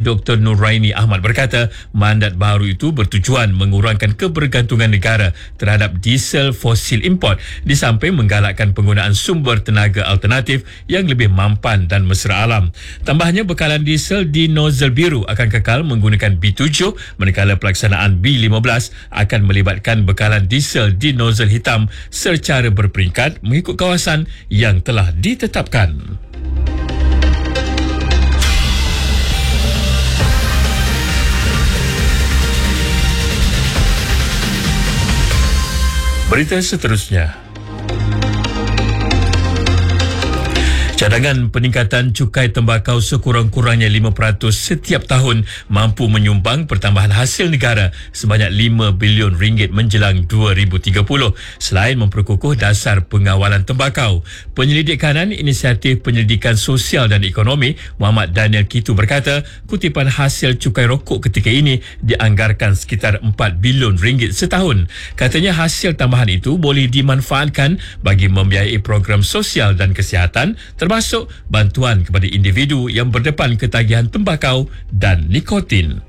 Dr. Nuraini Ahmad berkata mandat baru itu bertujuan mengurangkan kebergantungan negara terhadap diesel fosil import di samping menggalakkan penggunaan sumber tenaga alternatif yang lebih mampan dan mesra alam. Tambahnya, bekalan diesel di nozzle biru akan kekal menggunakan B7 manakala pelaksanaan B15 akan melibatkan bekalan diesel di nozzle hitam secara berperingkat mengikut kawasan yang telah ditetapkan. Berita seterusnya. Cadangan peningkatan cukai tembakau sekurang-kurangnya 5% setiap tahun mampu menyumbang pertambahan hasil negara sebanyak 5 bilion ringgit menjelang 2030 selain memperkukuh dasar pengawalan tembakau. Penyelidik kanan Inisiatif Penyelidikan Sosial dan Ekonomi Muhammad Daniel Kitu berkata kutipan hasil cukai rokok ketika ini dianggarkan sekitar 4 bilion ringgit setahun. Katanya hasil tambahan itu boleh dimanfaatkan bagi membiayai program sosial dan kesihatan termasuk bantuan kepada individu yang berdepan ketagihan tembakau dan nikotin.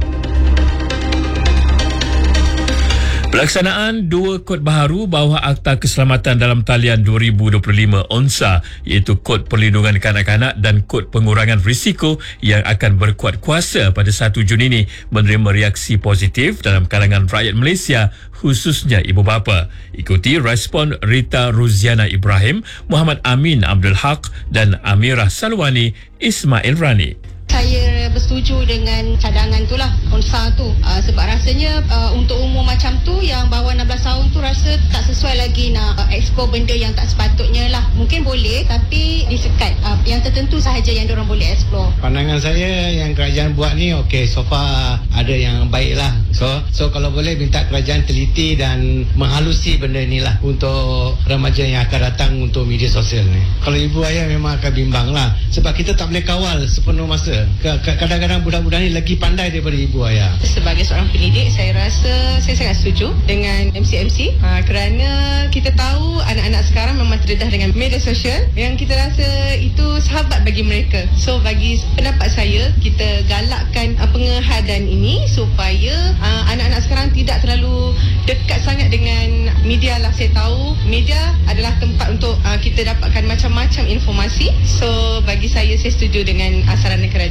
Pelaksanaan 2 kod baharu bawah Akta Keselamatan dalam Talian 2025 ONSA iaitu Kod Perlindungan Kanak-kanak dan Kod Pengurangan Risiko yang akan berkuat kuasa pada 1 Jun ini menerima reaksi positif dalam kalangan rakyat Malaysia khususnya ibu bapa. Ikuti respon Rita Ruziana Ibrahim, Muhammad Amin Abdul Haq dan Amirah Salwani Ismail Rani. Saya bersetuju dengan cadangan tu lah, ONSA tu, sebab rasanya untuk umur macam tu yang bawah 16 tahun tu rasa tak sesuai lagi nak explore benda yang tak sepatutnya lah. Mungkin boleh tapi disekat, yang tertentu sahaja yang diorang boleh explore. Pandangan saya yang kerajaan buat ni okey, so far ada yang baik lah. So kalau boleh minta kerajaan teliti dan menghalusi benda ni lah untuk remaja yang akan datang untuk media sosial ni. Kalau ibu ayah memang akan bimbang lah sebab kita tak boleh kawal sepenuh masa. Kadang-kadang budak-budak ni lagi pandai daripada ibu ayah. Sebagai seorang pendidik, saya rasa saya sangat setuju dengan MCMC kerana kita tahu anak-anak sekarang memang terdedah dengan media sosial yang kita rasa itu sahabat bagi mereka. So bagi pendapat saya, kita galakkan pengehadan ini supaya anak-anak sekarang tidak terlalu dekat sangat dengan media lah. Saya tahu media adalah tempat untuk kita dapatkan macam-macam informasi. So bagi saya setuju dengan saranan kerajaan.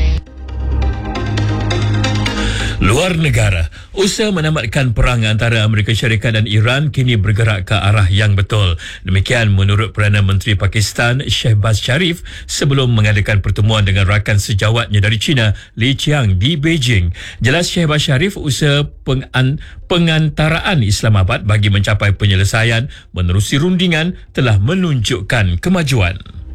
Luar negara, usaha menamatkan perang antara Amerika Syarikat dan Iran kini bergerak ke arah yang betul. Demikian menurut Perdana Menteri Pakistan Shehbaz Sharif sebelum mengadakan pertemuan dengan rakan sejawatnya dari China Li Qiang di Beijing. Jelas Shehbaz Sharif usaha pengantaraan Islamabad bagi mencapai penyelesaian menerusi rundingan telah menunjukkan kemajuan.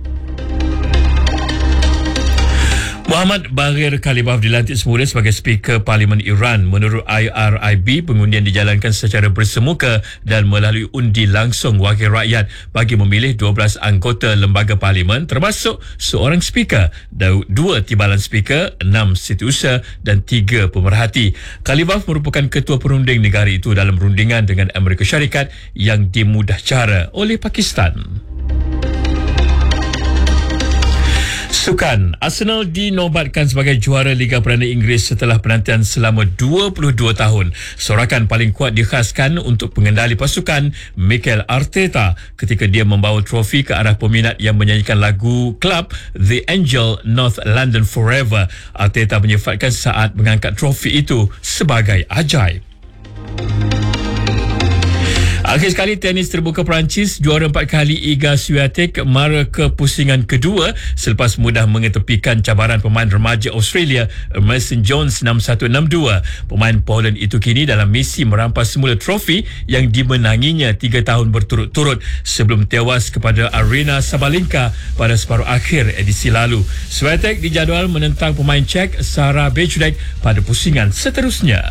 Muhammad Baghir Khalibaf dilantik semula sebagai Speaker Parlimen Iran. Menurut IRIB, pengundian dijalankan secara bersemuka dan melalui undi langsung wakil rakyat bagi memilih 12 anggota lembaga parlimen termasuk seorang Speaker, 2 timbalan Speaker, 6 setiausaha dan 3 pemerhati. Khalibaf merupakan ketua perunding negara itu dalam rundingan dengan Amerika Syarikat yang dimudahcara oleh Pakistan. Sukan, Arsenal dinobatkan sebagai juara Liga Perdana Inggeris setelah penantian selama 22 tahun. Sorakan paling kuat dikhaskan untuk pengendali pasukan Mikel Arteta ketika dia membawa trofi ke arah peminat yang menyanyikan lagu klub The Angel North London Forever. Arteta menyifatkan saat mengangkat trofi itu sebagai ajaib. Akhir sekali, tenis terbuka Perancis, juara 4 kali Iga Swiatek mara ke pusingan kedua selepas mudah mengetepikan cabaran pemain remaja Australia Mason Jones 6-1-6-2. Pemain Poland itu kini dalam misi merampas semula trofi yang dimenanginya 3 tahun berturut-turut sebelum tewas kepada Arena Sabalenka pada separuh akhir edisi lalu. Swiatek dijadual menentang pemain Czech Sara Bejrek pada pusingan seterusnya.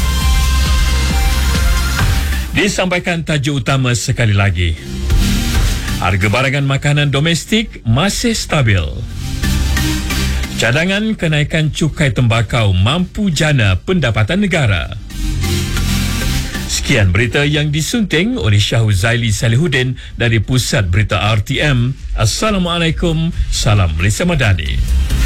Disampaikan tajuk utama sekali lagi. Harga barangan makanan domestik masih stabil. Cadangan kenaikan cukai tembakau mampu jana pendapatan negara. Sekian berita yang disunting oleh Syahuzaili Salihuddin dari Pusat Berita RTM. Assalamualaikum, salam Malaysia Madani.